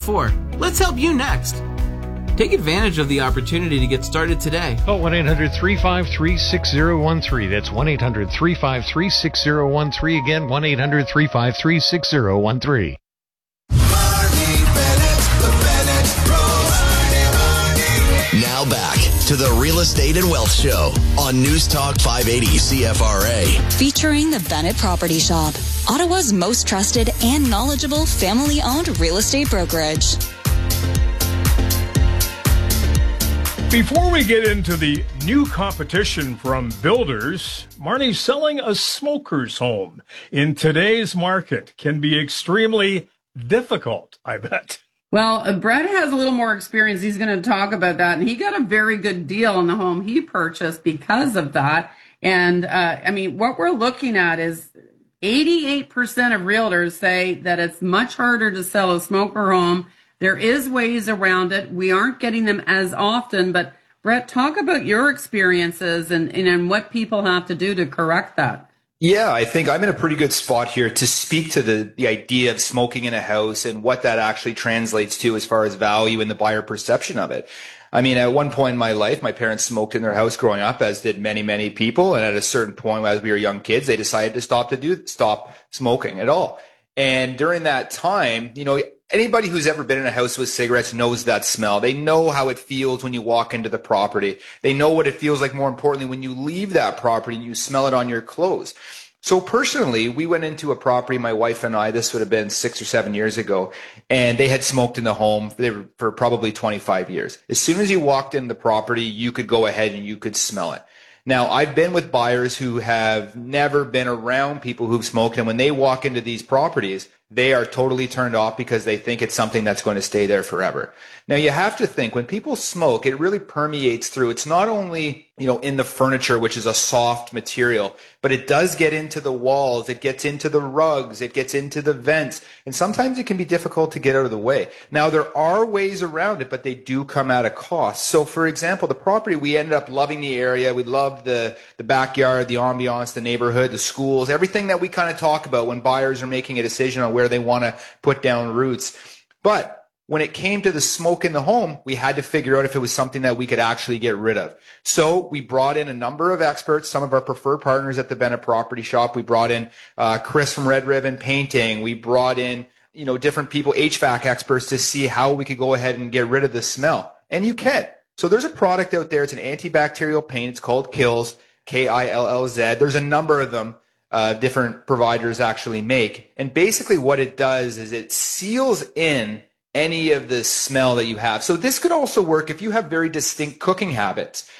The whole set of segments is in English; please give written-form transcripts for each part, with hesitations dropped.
before. Let's help you next. Take advantage of the opportunity to get started today. Call 1-800-353-6013. That's 1-800-353-6013. Again, 1-800-353-6013. Now back to the Real Estate and Wealth Show on News Talk 580 CFRA. Featuring the Bennett Property Shop, Ottawa's most trusted and knowledgeable family-owned real estate brokerage. Before we get into the new competition from builders, Marnie's selling a smoker's home in today's market can be extremely difficult, I bet. Well, Brett has a little more experience. He's going to talk about that. And he got a very good deal on the home he purchased because of that. And, what we're looking at is 88% of realtors say that it's much harder to sell a smoker home. There is ways around it. We aren't getting them as often, but Brett, talk about your experiences and what people have to do to correct that. Yeah, I think I'm in a pretty good spot here to speak to the idea of smoking in a house and what that actually translates to as far as value and the buyer perception of it. I mean, at one point in my life, my parents smoked in their house growing up, as did many, many people. And at a certain point, as we were young kids, they decided to stop smoking at all. And during that time, anybody who's ever been in a house with cigarettes knows that smell. They know how it feels when you walk into the property. They know what it feels like, more importantly, when you leave that property and you smell it on your clothes. So personally, we went into a property, my wife and I, this would have been 6 or 7 years ago, and they had smoked in the home for probably 25 years. As soon as you walked in the property, you could go ahead and you could smell it. Now, I've been with buyers who have never been around people who've smoked, and when they walk into these properties, they are totally turned off because they think it's something that's going to stay there forever. Now, you have to think, when people smoke, it really permeates through. It's not only, in the furniture, which is a soft material, but it does get into the walls. It gets into the rugs. It gets into the vents. And sometimes it can be difficult to get out of the way. Now, there are ways around it, but they do come at a cost. So, for example, the property, we ended up loving the area. We loved the backyard, the ambiance, the neighborhood, the schools, everything that we kind of talk about when buyers are making a decision on where they want to put down roots. But when it came to the smoke in the home, we had to figure out if it was something that we could actually get rid of. So we brought in a number of experts, some of our preferred partners at the Bennett Property Shop. We brought in Chris from Red Ribbon Painting. We brought in, different people, HVAC experts, to see how we could go ahead and get rid of the smell. And you can. So there's a product out there. It's an antibacterial paint. It's called Kills, Killz. There's a number of them. Different providers actually make. And basically what it does is it seals in any of the smell that you have. So this could also work if you have very distinct cooking habits.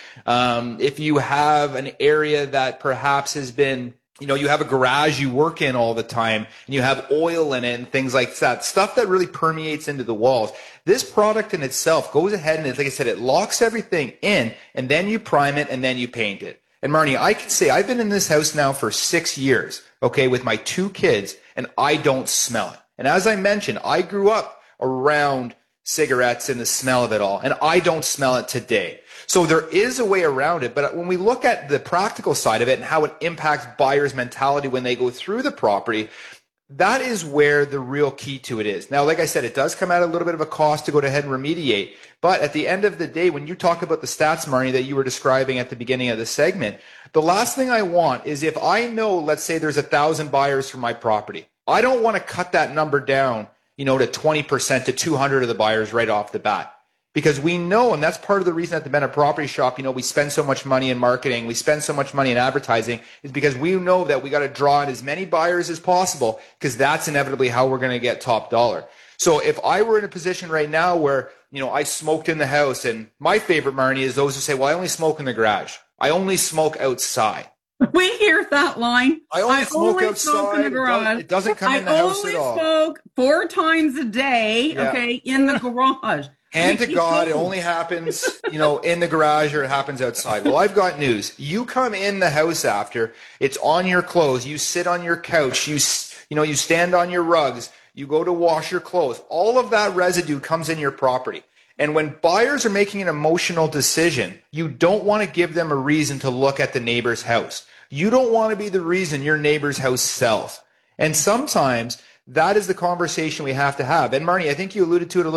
If you have an area that perhaps has been, you have a garage you work in all the time and you have oil in it and things like that, stuff that really permeates into the walls. This product in itself goes ahead and, like I said, it locks everything in, and then you prime it and then you paint it. And Marnie, I can say I've been in this house now for 6 years, okay, with my 2 kids, and I don't smell it. And as I mentioned, I grew up around cigarettes and the smell of it all, and I don't smell it today. So there is a way around it, but when we look at the practical side of it and how it impacts buyers' mentality when they go through the property, that is where the real key to it is. Now, like I said, it does come at a little bit of a cost to go ahead and remediate, but at the end of the day, when you talk about the stats, Marnie, that you were describing at the beginning of the segment, the last thing I want is, if I know, let's say there's 1,000 buyers for my property, I don't want to cut that number down to 20% to 200 of the buyers right off the bat. Because we know, and that's part of the reason at the Bennett Property Shop, we spend so much money in marketing, we spend so much money in advertising, is because we know that we got to draw in as many buyers as possible, because that's inevitably how we're going to get top dollar. So if I were in a position right now where, I smoked in the house, and my favorite, Marnie, is those who say, well, I only smoke in the garage. I only smoke outside. We hear that line. I only smoke outside. In the garage. It doesn't come in the house at all. I only smoke 4 times a day, in the garage. Hand to God, it only happens, in the garage, or it happens outside. Well, I've got news. You come in the house after, it's on your clothes, you sit on your couch, you stand on your rugs, you go to wash your clothes. All of that residue comes in your property. And when buyers are making an emotional decision, you don't want to give them a reason to look at the neighbor's house. You don't want to be the reason your neighbor's house sells. And sometimes that is the conversation we have to have. And Marnie, I think you alluded to it a little